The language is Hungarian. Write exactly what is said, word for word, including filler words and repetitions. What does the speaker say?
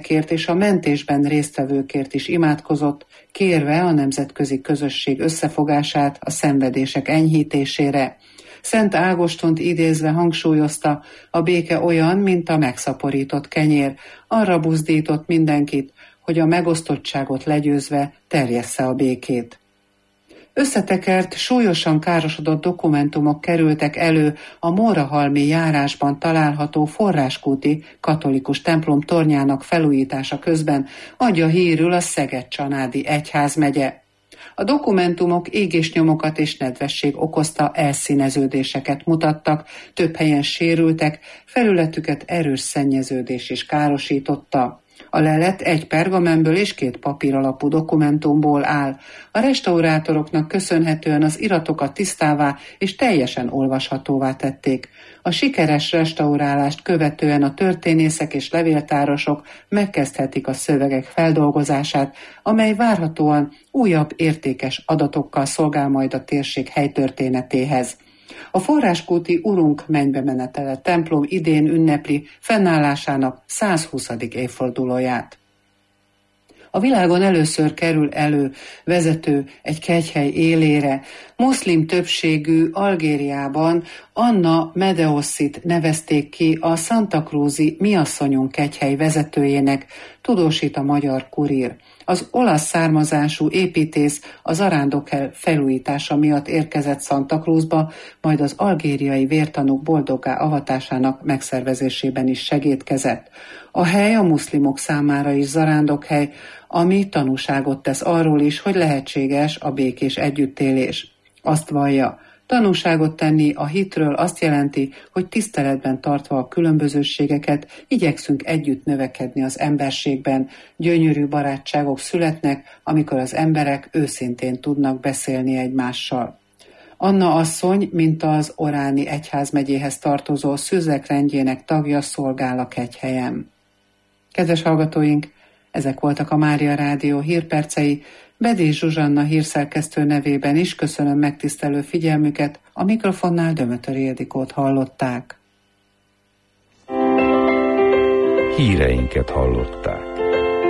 menekültekért és a mentésben résztvevőkért is imádkozott, kérve a nemzetközi közösség összefogását a szenvedések enyhítésére. Szent Ágostont idézve hangsúlyozta, a béke olyan, mint a megszaporított kenyér, arra buzdított mindenkit, hogy a megosztottságot legyőzve terjessze a békét. Összetekert, súlyosan károsodott dokumentumok kerültek elő a Mórahalmi járásban található forráskúti katolikus templom tornyának felújítása közben, adja hírül a Szeged-Csanádi egyházmegye. A dokumentumok égésnyomokat és nedvesség okozta elszíneződéseket mutattak, több helyen sérültek, felületüket erős szennyeződés is károsította. A lelet egy pergamenből és két papír alapú dokumentumból áll. A restaurátoroknak köszönhetően az iratokat tisztává és teljesen olvashatóvá tették. A sikeres restaurálást követően a történészek és levéltárosok megkezdhetik a szövegek feldolgozását, amely várhatóan újabb értékes adatokkal szolgál majd a térség helytörténetéhez. A forráskúti Urunk mennybe menetele templom idén ünnepli fennállásának százhuszadik évfordulóját. A világon először kerül elő vezető egy kegyhely élére. Muszlim többségű Algériában Anna Medeossit nevezték ki a Santa Cruzi Miasszonyon kegyhely vezetőjének, tudósít a Magyar Kurír. Az olasz származású építész az Arándokhely felújítása miatt érkezett Santa Cruzba, majd az algériai vértanúk boldoggá avatásának megszervezésében is segédkezett. A hely a muszlimok számára is zarándokhely, ami tanúságot tesz arról is, hogy lehetséges a békés együttélés. Azt vallja, tanúságot tenni a hitről azt jelenti, hogy tiszteletben tartva a különbözőségeket igyekszünk együtt növekedni az emberségben. Gyönyörű barátságok születnek, amikor az emberek őszintén tudnak beszélni egymással. Anna asszony, mint az Oráni egyházmegyéhez tartozó szüzek rendjének tagja, szolgál a kegyhelyen. Kedves hallgatóink, ezek voltak a Mária Rádió hírpercei. Bedés Zsuzsanna hírszerkesztő nevében is köszönöm megtisztelő figyelmüket, a mikrofonnál Dömötöri Ildikót hallották. Híreinket hallották.